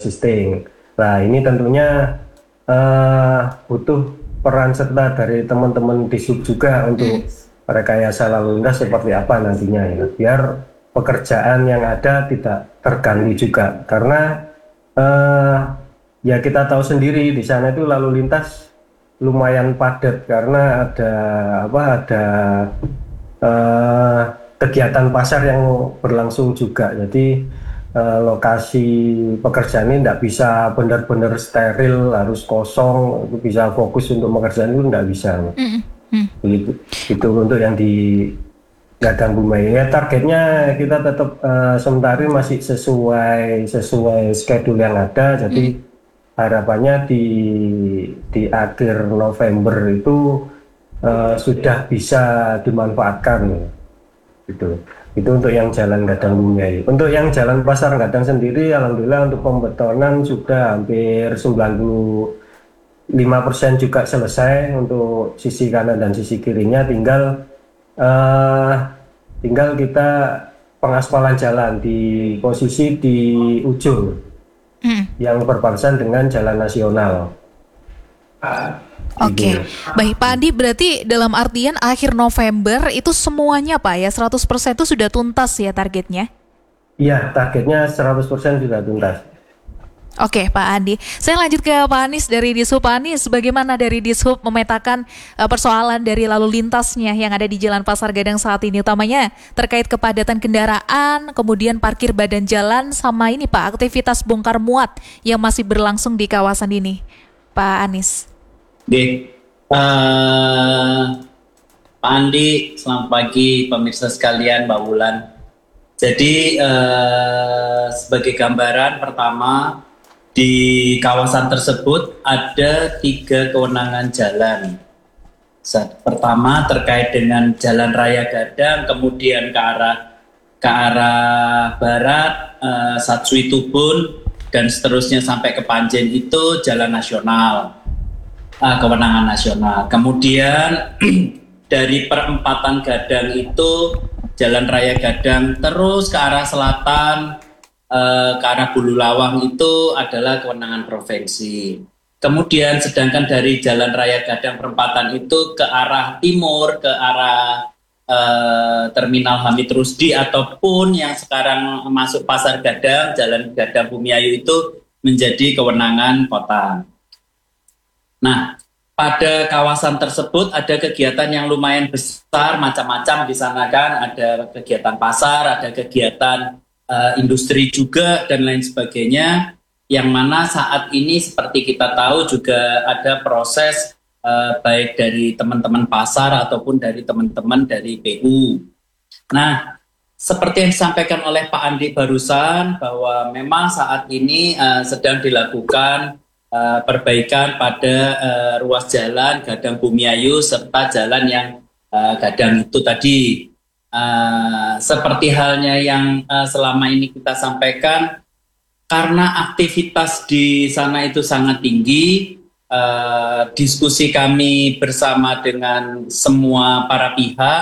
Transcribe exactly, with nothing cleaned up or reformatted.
existing. Nah ini tentunya uh, butuh peran serta dari teman-teman di sub juga untuk rekayasa lalu lintas seperti apa nantinya ya, biar pekerjaan yang ada tidak terganggu juga, karena uh, ya kita tahu sendiri di sana itu lalu lintas lumayan padat karena ada apa ada uh, kegiatan pasar yang berlangsung juga. Jadi uh, lokasi pekerjaan ini tidak bisa benar-benar steril, harus kosong, itu bisa fokus untuk pekerjaan itu tidak bisa. Mm -hmm. Itu, itu untuk yang di Gadang Bumi. Ya targetnya kita tetap uh, sementara masih sesuai sesuai schedule yang ada. Jadi mm. harapannya di di akhir November itu uh, sudah bisa dimanfaatkan gitu. Itu untuk yang jalan Gadang Bumi. Untuk yang jalan Pasar Gadang sendiri alhamdulillah untuk pembetonan sudah hampir sembilan puluh lima persen juga selesai untuk sisi kanan dan sisi kirinya, tinggal uh, tinggal kita pengaspalan jalan di posisi di ujung Hmm. yang berbatasan dengan jalan nasional. Oke, okay. Baik Pak Andi, berarti dalam artian akhir November itu semuanya Pak ya, seratus persen itu sudah tuntas ya targetnya? Iya, targetnya seratus persen sudah tuntas. Oke Pak Andi, saya lanjut ke Pak Anies dari Dishub. Pak Anies, bagaimana dari Dishub memetakan uh, persoalan dari lalu lintasnya yang ada di Jalan Pasar Gadang saat ini, utamanya terkait kepadatan kendaraan, kemudian parkir badan jalan, sama ini Pak, aktivitas bongkar muat yang masih berlangsung di kawasan ini, Pak Anies. Oke, uh, Pak Andi, selamat pagi pemirsa sekalian, Mbak Wulan. Jadi uh, sebagai gambaran pertama, di kawasan tersebut ada tiga kewenangan jalan. Pertama terkait dengan Jalan Raya Gadang, kemudian ke arah ke arah barat, eh, Satsui Tubun, dan seterusnya sampai ke Panjen itu jalan nasional, eh, kewenangan nasional. Kemudian dari perempatan Gadang itu Jalan Raya Gadang terus ke arah selatan, Uh, ke arah Bulu Lawang itu adalah kewenangan provinsi. Kemudian sedangkan dari Jalan Raya Gadang perempatan itu ke arah timur, ke arah uh, Terminal Hamid Rusdi ataupun yang sekarang masuk Pasar Gadang, Jalan Gadang Bumiayu itu menjadi kewenangan kota. Nah, pada kawasan tersebut ada kegiatan yang lumayan besar, macam-macam di sana kan, ada kegiatan pasar, ada kegiatan Uh, industri juga dan lain sebagainya, yang mana saat ini seperti kita tahu juga ada proses uh, baik dari teman-teman pasar ataupun dari teman-teman dari P U. Nah, seperti yang disampaikan oleh Pak Andi barusan bahwa memang saat ini uh, sedang dilakukan uh, perbaikan pada uh, ruas jalan Gadang Bumiayu serta jalan yang uh, Gadang itu tadi. Uh, seperti halnya yang uh, selama ini kita sampaikan, karena aktivitas di sana itu sangat tinggi, uh, diskusi kami bersama dengan semua para pihak